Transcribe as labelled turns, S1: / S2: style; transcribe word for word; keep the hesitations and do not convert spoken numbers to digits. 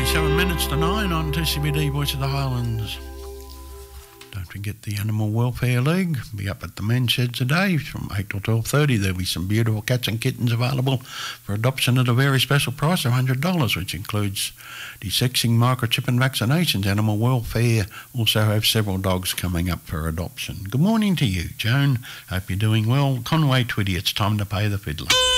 S1: twenty-seven minutes to nine on T C B D Voice of the Highlands. Don't forget the Animal Welfare League. Be up at the men's shed today from eight till twelve thirty. There'll be some beautiful cats and kittens available for adoption at a very special price of one hundred dollars, which includes desexing, microchip and vaccinations. Animal Welfare also have several dogs coming up for adoption. Good morning to you, Joan. Hope you're doing well. Conway Twitty, it's time to pay the fiddler.